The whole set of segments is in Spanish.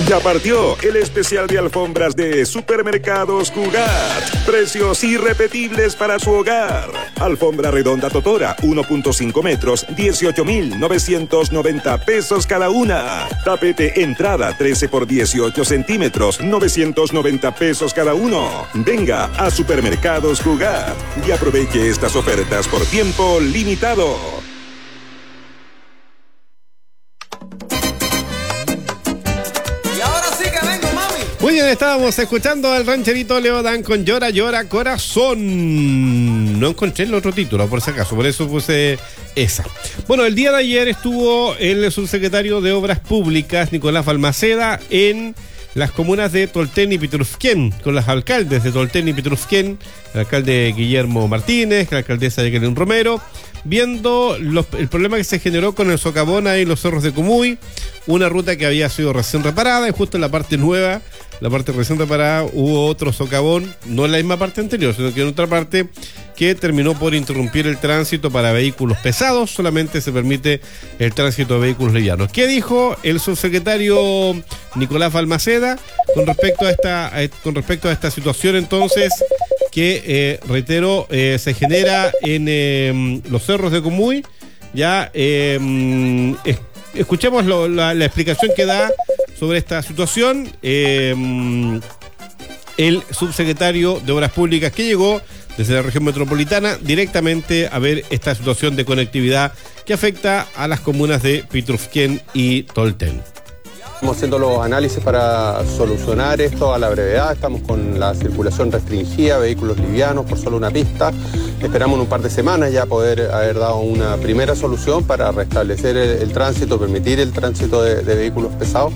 Ya partió el especial de alfombras de Supermercados Cugat. Precios irrepetibles para su hogar. Alfombra redonda Totora, 1.5 metros, 18,990 pesos cada una. Tapete entrada, 13 por 18 centímetros, 990 pesos cada uno. Venga a Supermercados Cugat y aproveche estas ofertas por tiempo limitado. Muy bien, estábamos escuchando al rancherito Leodán con Llora, Llora, Corazón. No encontré el otro título, por si acaso, por eso puse esa. Bueno, el día de ayer estuvo el subsecretario de Obras Públicas, Nicolás Balmaceda, en las comunas de Tolten y Pitrufquén, con los alcaldes de Tolten y Pitrufquén, el alcalde Guillermo Martínez, la alcaldesa Jacqueline Romero, viendo el problema que se generó con el socavón ahí en los cerros de Comuy, una ruta que había sido recién reparada, y justo en la parte nueva, la parte recién reparada, hubo otro socavón, no en la misma parte anterior, sino que en otra parte, que terminó por interrumpir el tránsito para vehículos pesados. Solamente se permite el tránsito de vehículos livianos. ¿Qué dijo el subsecretario Nicolás Balmaceda con respecto a esta situación entonces que, reitero, se genera en los cerros de Comuy? Ya escuchemos la explicación que da sobre esta situación el subsecretario de Obras Públicas, que llegó desde la región metropolitana directamente a ver esta situación de conectividad que afecta a las comunas de Pitrufquén y Tolten. Estamos haciendo los análisis para solucionar esto a la brevedad. Estamos con la circulación restringida, vehículos livianos por solo una pista. Esperamos en un par de semanas ya poder haber dado una primera solución para restablecer el tránsito, permitir el tránsito de vehículos pesados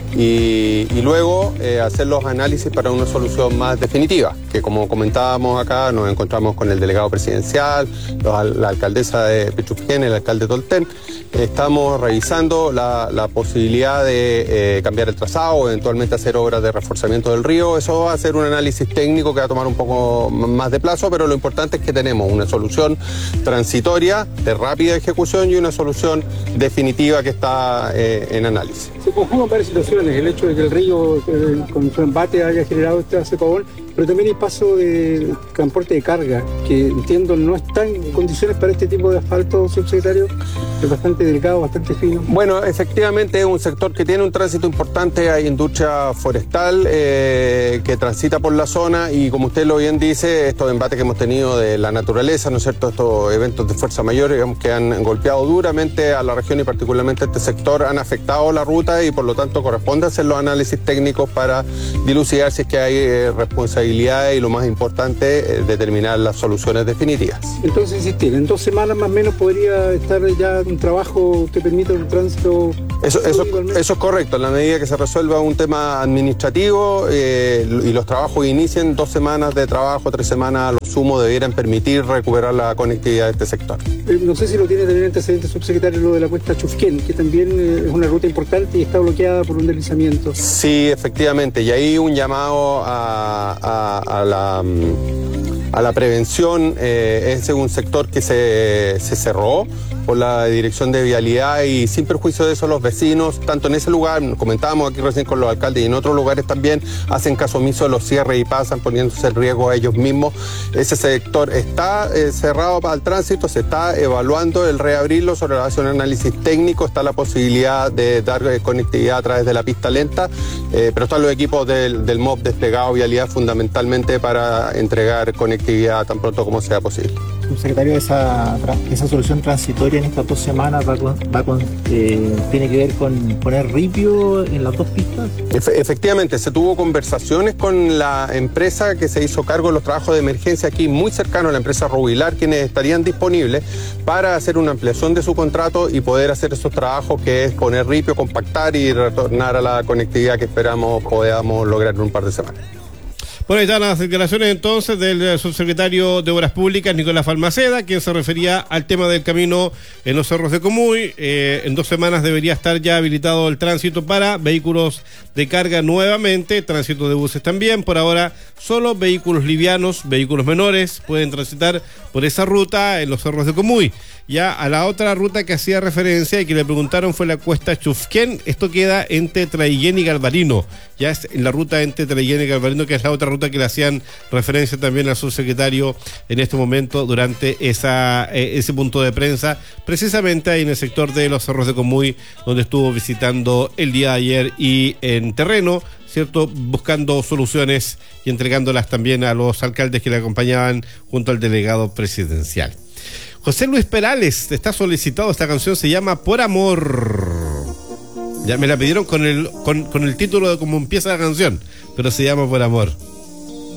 y luego hacer los análisis para una solución más definitiva, que como comentábamos acá, nos encontramos con el delegado presidencial, la alcaldesa de Pitrufquén, el alcalde de Tolten. Estamos revisando la posibilidad de cambiar el trazado, eventualmente hacer obras de reforzamiento del río. Eso va a ser un análisis técnico que va a tomar un poco más de plazo, pero lo importante es que tenemos una solución transitoria de rápida ejecución y una solución definitiva que está en análisis. Se conjugan varias situaciones, el hecho de que el río con su embate haya generado este socavón, pero también el paso de transporte de carga, que entiendo no está en condiciones para este tipo de asfalto, subsecretario, es bastante delgado, bastante fino. Bueno, efectivamente es un sector que tiene un tránsito importante, hay industria forestal que transita por la zona y, como usted lo bien dice, estos embates que hemos tenido de la naturaleza, ¿no es cierto?, estos eventos de fuerza mayor, digamos, que han golpeado duramente a la región y particularmente a este sector, han afectado la ruta y por lo tanto corresponde hacer los análisis técnicos para dilucidar si es que hay responsabilidad y, lo más importante, determinar las soluciones definitivas. Entonces, insistir, en 2 semanas más o menos podría estar ya un trabajo que permita un tránsito. Eso es correcto, en la medida que se resuelva un tema administrativo y los trabajos inicien, 2 semanas de trabajo, 3 semanas a lo sumo debieran permitir recuperar la conectividad de este sector. No sé si lo tiene también antecedente, subsecretario, lo de la cuesta Chufquén, que también es una ruta importante y está bloqueada por un deslizamiento. Sí, efectivamente, y ahí un llamado a la prevención. Es un sector que se cerró por la Dirección de Vialidad y, sin perjuicio de eso, los vecinos, tanto en ese lugar, comentábamos aquí recién con los alcaldes, y en otros lugares también, hacen caso omiso de los cierres y pasan poniéndose en riesgo a ellos mismos. Ese sector está cerrado para el tránsito, se está evaluando el reabrirlo sobre la base de un análisis técnico, está la posibilidad de dar conectividad a través de la pista lenta, pero están los equipos del MOB desplegados, Vialidad, fundamentalmente para entregar conectividad tan pronto como sea posible. Subsecretario, esa solución transitoria en estas 2 semanas tiene que ver con poner ripio en las 2 pistas. Efectivamente, se tuvo conversaciones con la empresa que se hizo cargo de los trabajos de emergencia aquí, muy cercano a la empresa Rubilar, quienes estarían disponibles para hacer una ampliación de su contrato y poder hacer esos trabajos, que es poner ripio, compactar y retornar a la conectividad que esperamos podamos lograr en un par de semanas. Bueno, ahí están las declaraciones entonces del subsecretario de Obras Públicas, Nicolás Balmaceda, quien se refería al tema del camino en los cerros de Comuy. En 2 semanas debería estar ya habilitado el tránsito para vehículos de carga nuevamente, tránsito de buses también. Por ahora, solo vehículos livianos, vehículos menores pueden transitar por esa ruta en los cerros de Comuy. Ya a la otra ruta que hacía referencia y que le preguntaron fue la cuesta Chufquén. Esto queda entre Traillén y Galvarino. Ya es en la ruta entre Traillén y Galvarino, que es la otra ruta que le hacían referencia también al subsecretario en este momento durante ese punto de prensa, precisamente ahí en el sector de los cerros de Comuy, donde estuvo visitando el día de ayer y en terreno, ¿cierto? Buscando soluciones y entregándolas también a los alcaldes que le acompañaban junto al delegado presidencial. José Luis Perales está solicitado, esta canción se llama Por Amor. Ya me la pidieron con el título de cómo empieza la canción, pero se llama Por Amor.